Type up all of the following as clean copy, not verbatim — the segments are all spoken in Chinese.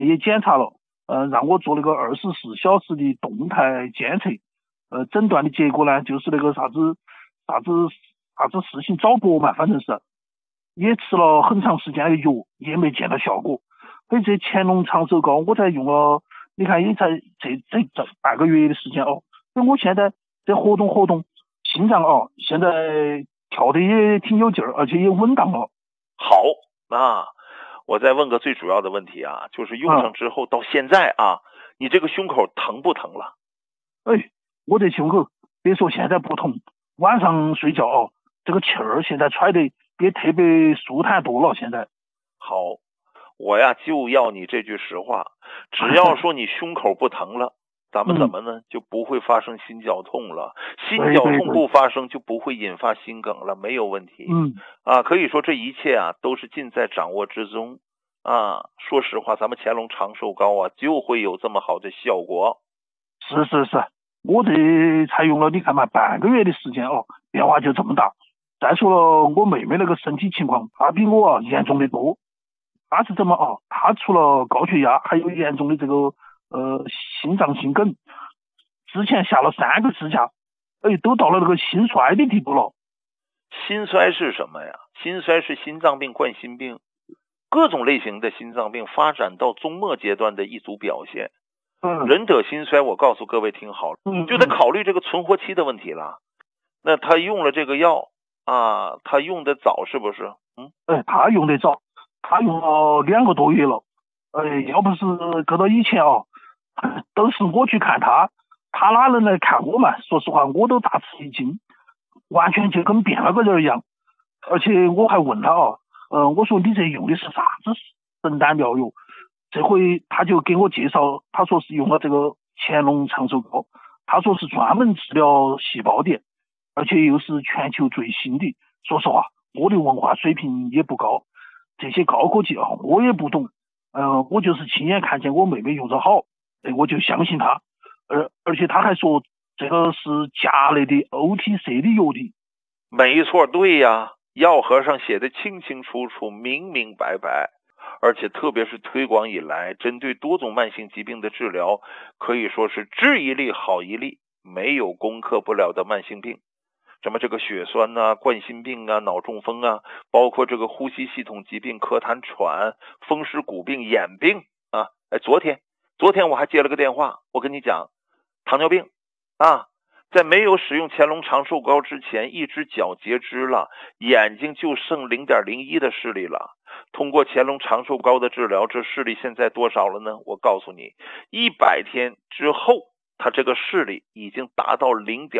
也检查了，让我做那个24小时的动态监测，诊断的结果呢就是那个啥子四型早搏嘛，反正是也吃了很长时间的药，也没见到效果。所以这乾隆长寿膏我才用了，你看也才这半个月的时间哦。所以我现在在活动，心脏现在跳的也挺有劲儿，而且也稳当了。 好，那我再问个最主要的问题啊，就是用上之后到现在啊，你这个胸口疼不疼了？ 我这胸口别说现在不疼，晚上睡觉这个气儿现在揣的也特别舒坦多了。现在好，我呀就要你这句实话，只要说你胸口不疼了，咱们怎么呢就不会发生心绞痛了，心绞痛不发生就不会引发心梗了，没有问题。可以说这一切啊都是尽在掌握之中啊。说实话，咱们乾隆长寿膏啊就会有这么好的效果。 是，我这才用了你看嘛半个月的时间变化就这么大。再说了，我妹妹那个身体情况，她比我严重的多。她是怎么她除了高血压，还有严重的这个心脏心梗，之前下了3个支架，都到了那个心衰的地步了。 心衰是什么呀？心衰是心脏病、冠心病，各种类型的心脏病发展到终末阶段的一组表现。人得心衰，我告诉各位听好，就得考虑这个存活期的问题了。那他用了这个药啊，他用的早是不是？ 他用的早，他用了2个多月了。要不是搁到以前都是我去看他哪能来看我嘛？说实话，我都大吃一惊，完全就跟变了个人一样。而且我还问他我说你这用的是啥子神丹妙药？这回他就给我介绍，他说是用了这个乾隆长寿膏，他说是专门治疗细胞炎，而且又是全球最新的。说实话，我的文化水平也不高，这些高科技我也不懂。我就是亲眼看见我妹妹用着好，我就相信她。而且他还说这个是甲类的 OTC 的药的。 没错，对呀，药盒上写的清清楚楚、明明白白。而且特别是推广以来，针对多种慢性疾病的治疗，可以说是治一例好一例，没有攻克不了的慢性病。什么这个血栓啊、冠心病啊、脑中风啊，包括这个呼吸系统疾病、咳痰喘、风湿骨病、眼病啊。昨天我还接了个电话，我跟你讲，糖尿病啊，在没有使用乾隆长寿膏之前，一只脚截肢了，眼睛就剩0.01的视力了。通过乾隆长寿膏的治疗，这视力现在多少了呢？我告诉你，100天之后，他这个视力已经达到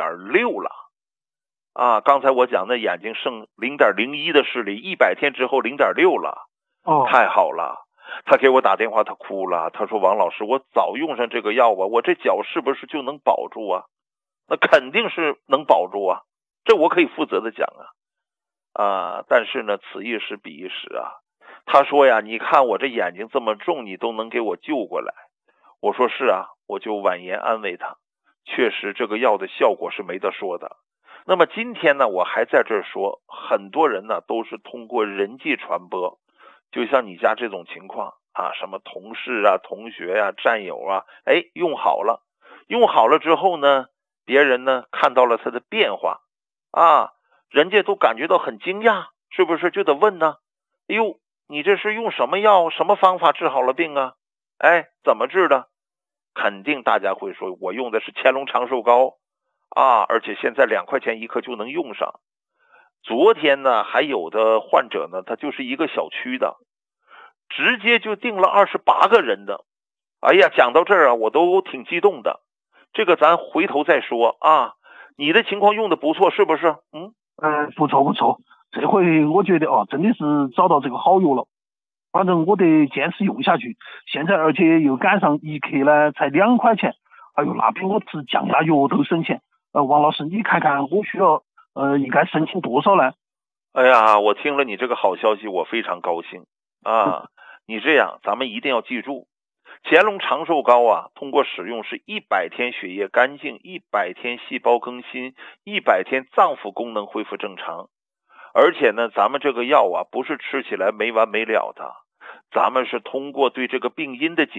0.6了。刚才我讲的眼睛剩0.01的视力，100天之后0.6了。太好了。他给我打电话，他哭了，他说王老师，我早用上这个药我这脚是不是就能保住啊？那肯定是能保住啊，这我可以负责的讲但是呢，此一时彼一时啊。他说呀，你看我这眼睛这么重，你都能给我救过来。我说是啊，我就婉言安慰他，确实这个药的效果是没得说的。那么今天呢，我还在这儿说，很多人呢都是通过人际传播，就像你家这种情况什么同事啊、同学啊、战友啊，用好了之后呢，别人呢看到了他的变化人家都感觉到很惊讶，是不是？就得问呢，你这是用什么药、什么方法治好了病啊？怎么治的？肯定大家会说，我用的是乾隆长寿膏而且现在2块钱1颗就能用上。昨天呢，还有的患者呢，他就是一个小区的，直接就订了28个人的。讲到这儿我都挺激动的。这个咱回头再说你的情况用的不错，是不是？ 不错。这回我觉得真的是找到这个好药了。反正我得坚持用下去。现在而且又赶上1克呢，才2块钱。那比我吃降压药都省钱。王老师，你看看我需要应该申请多少呢？ 我听了你这个好消息，我非常高兴你这样，咱们一定要记住，乾隆长寿膏通过使用是100天血液干净，100天细胞更新，100天脏腑功能恢复正常。而且呢，咱们这个药不是吃起来没完没了的， 咱们是通过对这个病因的